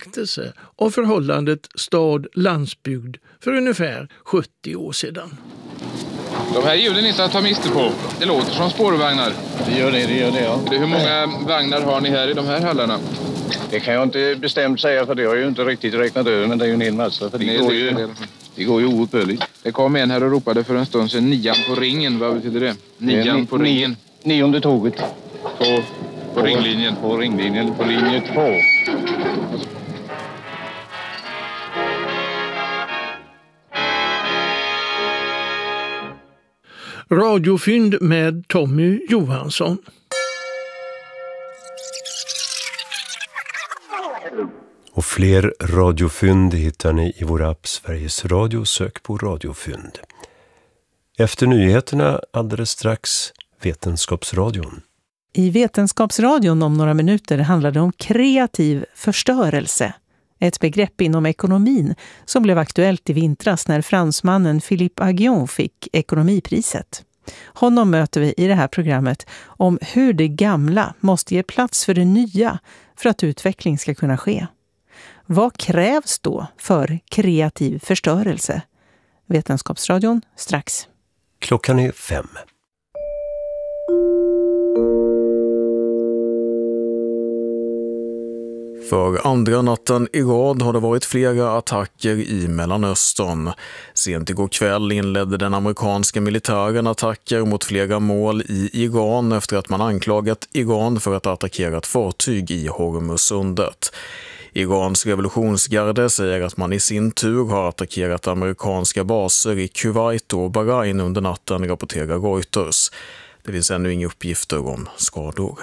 betraktelse av förhållandet stad-landsbygd för ungefär 70 år sedan. De här ljuden inte att ta miste på. Det låter som spårvagnar. Det gör det, ja. Hur många vagnar har ni här i de här hallarna? Det kan jag inte bestämt säga, för det har jag ju inte riktigt räknat över, men det är ju en hel massa. För det går ju oupphörligt. Det kom en här och ropade för en stund sedan 9 på ringen. Vad betyder det? 9 på ringen. 9:e tåget. På ringlinjen. På ringlinjen, på linje 2. Radiofynd med Tommy Johansson. Och fler radiofynd hittar ni i vår app Sveriges Radio. Sök på radiofynd. Efter nyheterna alldeles strax Vetenskapsradion. I Vetenskapsradion om några minuter handlar det om kreativ förstörelse. Ett begrepp inom ekonomin som blev aktuellt i vintras när fransmannen Philippe Aghion fick ekonomipriset. Honom möter vi i det här programmet om hur det gamla måste ge plats för det nya för att utveckling ska kunna ske. Vad krävs då för kreativ förstörelse? Vetenskapsradion strax. Klockan är 5. För andra natten i rad har det varit flera attacker i Mellanöstern. Sent igår kväll inledde den amerikanska militären attacker mot flera mål i Iran efter att man anklagat Iran för att attackera ett fartyg i Hormuzsundet. Irans revolutionsgarde säger att man i sin tur har attackerat amerikanska baser i Kuwait och Bahrain under natten, rapporterar Reuters. Det finns ännu inga uppgifter om skador.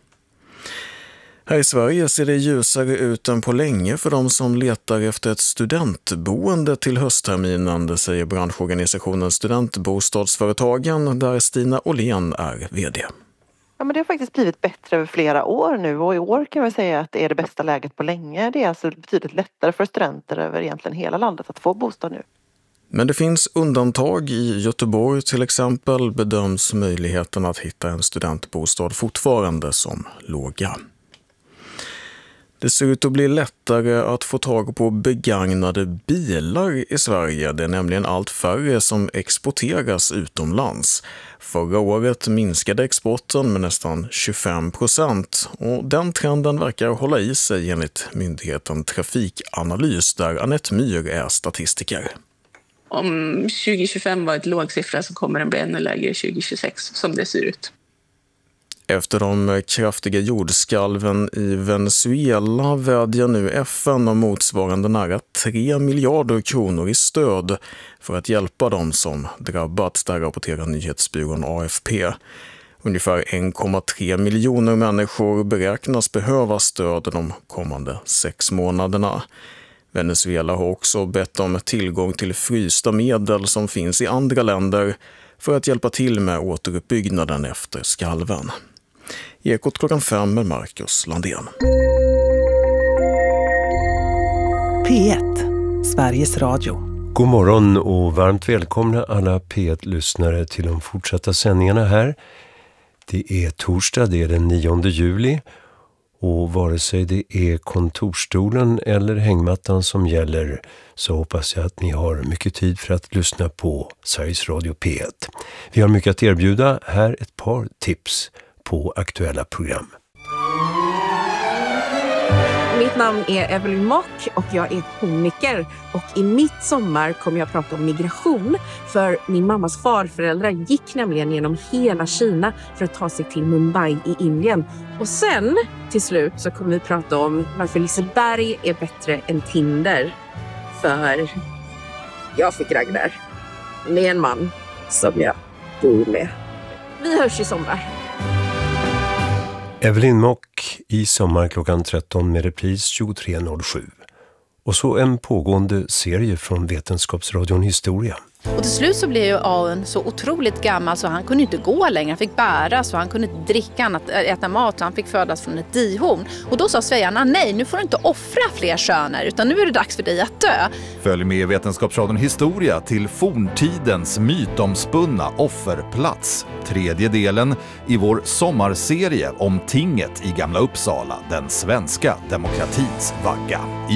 Här i Sverige ser det ljusare ut än på länge för de som letar efter ett studentboende till höstterminen, det säger branschorganisationen Studentbostadsföretagen, där Stina Åhlén är vd. Ja, men det har faktiskt blivit bättre över flera år nu, och i år kan vi säga att det är det bästa läget på länge. Det är alltså betydligt lättare för studenter över egentligen hela landet att få bostad nu. Men det finns undantag. I Göteborg till exempel bedöms möjligheten att hitta en studentbostad fortfarande som låga. Det ser ut att bli lättare att få tag på begagnade bilar i Sverige. Det är nämligen allt färre som exporteras utomlands. Förra året minskade exporten med nästan 25%, och den trenden verkar hålla i sig enligt myndigheten Trafikanalys, där Anette Myhr är statistiker. Om 2025 var ett låg siffra så kommer den bli ännu lägre 2026 som det ser ut. Efter de kraftiga jordskalven i Venezuela vädjar nu FN om motsvarande nära 3 miljarder kronor i stöd för att hjälpa dem som drabbats, där rapporterar nyhetsbyrån AFP. Ungefär 1,3 miljoner människor beräknas behöva stöd de kommande 6 månaderna. Venezuela har också bett om tillgång till frysta medel som finns i andra länder för att hjälpa till med återuppbyggnaden efter skalven. Ekot klockan 5 med Marcus Landén. P1, Sveriges Radio. God morgon och varmt välkomna alla P1-lyssnare till de fortsatta sändningarna här. Det är torsdag, det är den 9 juli. Och vare sig det är kontorstolen eller hängmattan som gäller, så hoppas jag att ni har mycket tid för att lyssna på Sveriges Radio P1. Vi har mycket att erbjuda, här ett par tips på aktuella program. Mitt namn är Evelyn Mock och jag är komiker, och i mitt sommar kommer jag prata om migration, för min mammas farföräldrar gick nämligen genom hela Kina för att ta sig till Mumbai i Indien. Och sen till slut så kommer vi prata om varför Liseberg är bättre än Tinder, för jag fick ragg där med en man som jag bor med. Vi hörs i sommar. Evelyn Mock i sommar klockan 13 med repris 23.07. Och så en pågående serie från Vetenskapsradion Historia. Och till slut så blev ju Aun så otroligt gammal så han kunde inte gå längre. Han fick bära, så han kunde inte dricka, äta mat, så han fick födas från ett dihorn. Och då sa Svejarna, nej, nu får du inte offra fler söner, utan nu är det dags för dig att dö. Följ med Vetenskapsradion Historia till forntidens mytomspunna offerplats. 3:e delen i vår sommarserie om tinget i Gamla Uppsala, den svenska demokratins vagga.